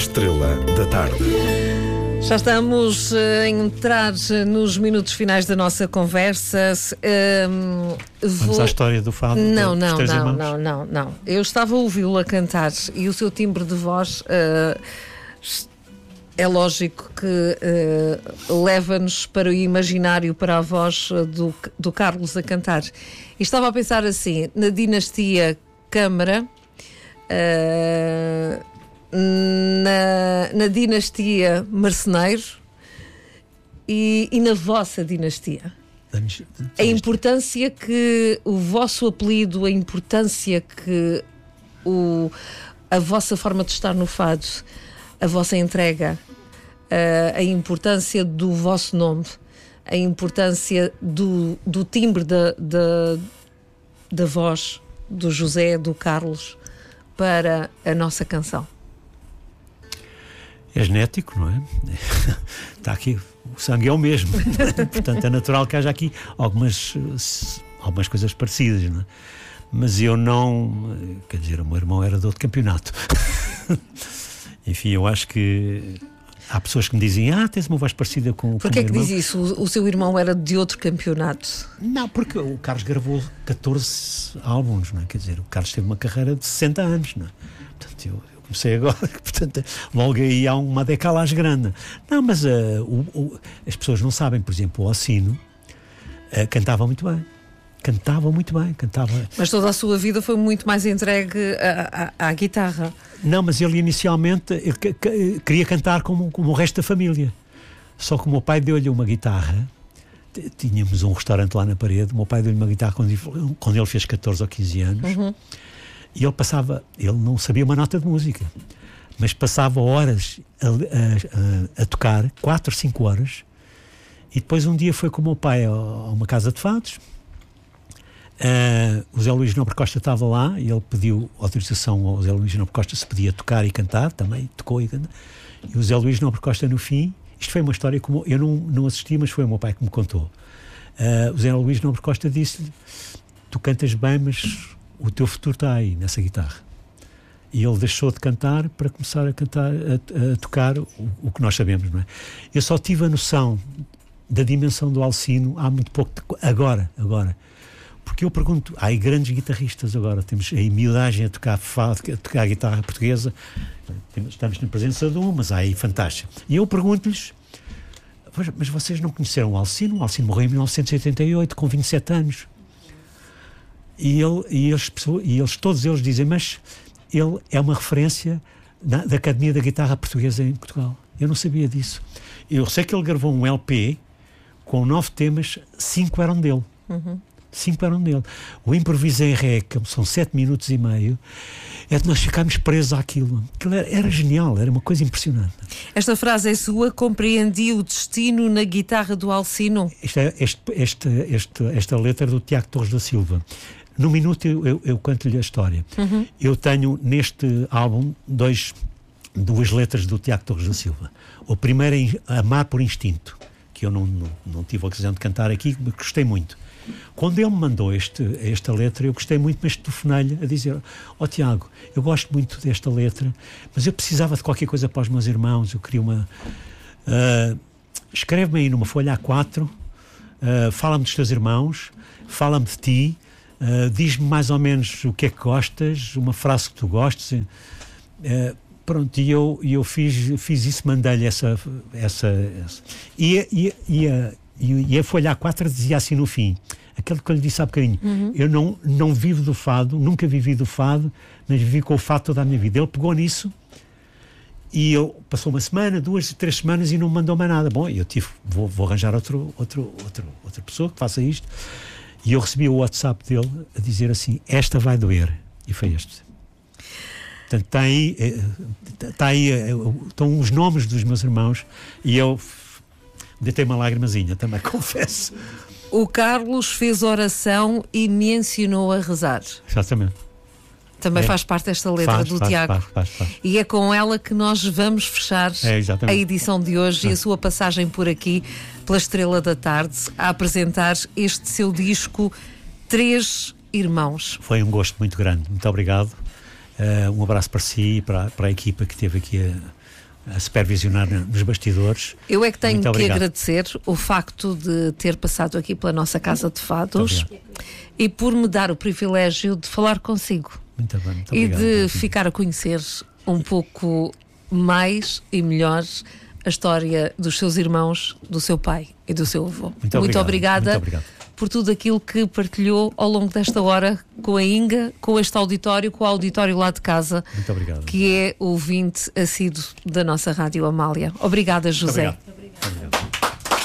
Estrela da Tarde. Já estamos a entrar nos minutos finais da nossa conversa. Vamos à história do fado. Não. Eu estava a ouvi-lo a cantar e o seu timbre de voz é lógico que leva-nos para o imaginário, para a voz do Carlos a cantar. E estava a pensar assim, na dinastia Câmara, na dinastia Marceneiro e na vossa dinastia. A importância que o vosso apelido, a importância que a vossa forma de estar no fado, a vossa entrega, a importância do vosso nome, a importância do timbre da voz do José, do Carlos, para a nossa canção. É genético, não é? Está aqui, o sangue é o mesmo. Portanto, é natural que haja aqui algumas coisas parecidas, não é? Mas eu não... Quer dizer, o meu irmão era de outro campeonato. Enfim, eu acho que há pessoas que me dizem: tens uma voz parecida com o meu irmão. Porquê é que diz isso? O seu irmão era de outro campeonato? Não, porque o Carlos gravou 14 álbuns, não é? Quer dizer, o Carlos teve uma carreira de 60 anos, não é? Portanto, eu comecei agora, portanto, logo aí há uma decalagem grande. Não, mas as pessoas não sabem, por exemplo, o Alcino cantava muito bem. Mas toda a sua vida foi muito mais entregue à guitarra. Não, mas ele inicialmente queria cantar como o resto da família. Só que o meu pai deu-lhe uma guitarra. Tínhamos um restaurante lá na parede. O meu pai deu-lhe uma guitarra quando ele fez 14 ou 15 anos. Uhum. E ele não sabia uma nota de música, mas passava horas a tocar, 4 ou 5 horas. E depois um dia foi com o meu pai a uma casa de fados. O Zé Luís Nobre Costa estava lá e ele pediu autorização ao Zé Luís Nobre Costa se podia tocar e cantar, também tocou e cantou. E o Zé Luís Nobre Costa, no fim, isto foi uma história como eu não assisti, mas foi o meu pai que me contou. O Zé Luís Nobre Costa disse-lhe: tu cantas bem, mas o teu futuro está aí, nessa guitarra. E ele deixou de cantar para começar a cantar, a tocar o que nós sabemos, não é? Eu só tive a noção da dimensão do Alcino há muito pouco, agora. Porque eu pergunto, há aí grandes guitarristas agora, temos aí miudagem a tocar fado, a tocar guitarra portuguesa, estamos na presença de um, mas há aí fantástico. E eu pergunto-lhes: mas vocês não conheceram o Alcino? O Alcino morreu em 1988, com 27 anos. E todos eles dizem: mas ele é uma referência da Academia da Guitarra Portuguesa em Portugal. Eu não sabia disso. Eu sei que ele gravou um LP com 9 temas, 5 eram dele. Uhum. 5 eram dele. O Improviso em Ré, que são 7 minutos e meio, é de nós ficarmos presos àquilo. Aquilo era genial, era uma coisa impressionante. Esta frase é sua: compreendi o destino na guitarra do Alcino. Esta letra do Tiago Torres da Silva. No minuto eu canto-lhe a história. Uhum. Eu tenho neste álbum duas letras do Tiago Torres da Silva. O primeiro é Amar por Instinto, que eu não tive a ocasião de cantar aqui, mas gostei muito. Quando ele me mandou esta letra, eu gostei muito, mas telefonei-lhe a dizer: Tiago, eu gosto muito desta letra, mas eu precisava de qualquer coisa para os meus irmãos, eu queria uma... escreve-me aí numa folha A4, fala-me dos teus irmãos, fala-me de ti, diz-me mais ou menos o que é que gostas, uma frase que tu gostes. Pronto, e eu fiz isso, mandei-lhe essa. E a folha A4 dizia assim no fim, aquilo que eu lhe disse há bocadinho: eu não vivo do fado, nunca vivi do fado, mas vivi com o fado toda a minha vida. Ele pegou nisso e passou uma semana, 2, 3 semanas e não me mandou mais nada. Bom, eu vou arranjar outra pessoa que faça isto. E eu recebi o WhatsApp dele a dizer assim: esta vai doer. E foi este. Portanto, estão os nomes dos meus irmãos e eu deitei uma lágrimazinha, também confesso. O Carlos fez oração e me ensinou a rezar. Exatamente. Também faz parte desta letra do Tiago. Faz. E é com ela que nós vamos fechar a edição de hoje e a sua passagem por aqui, pela Estrela da Tarde, a apresentar este seu disco Três Irmãos. Foi um gosto muito grande. Muito obrigado. Um abraço para si e para a equipa que esteve aqui a supervisionar nos bastidores. Eu é que tenho que agradecer o facto de ter passado aqui pela nossa Casa de Fados e por me dar o privilégio de falar consigo. Muito bem, muito e obrigado, de ficar a conhecer um pouco mais e melhor a história dos seus irmãos, do seu pai e do seu avô. Muito obrigada por tudo aquilo que partilhou ao longo desta hora com a Inga, com este auditório, com o auditório lá de casa, muito obrigado, que é ouvinte assíduo da nossa Rádio Amália. Obrigada, José. Muito obrigado.